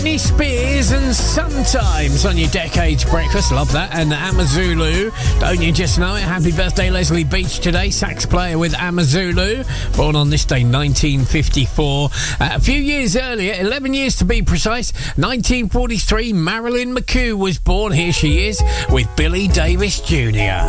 Britney Spears and Sometimes on your Decades Breakfast. Love that. And Amazulu, don't you just know it? Happy birthday, Leslie Beach, today. Sax player with Amazulu, born on this day, 1954. A few years earlier, 11 years to be precise, 1943, Marilyn McCoo was born. Here she is with Billy Davis Jr.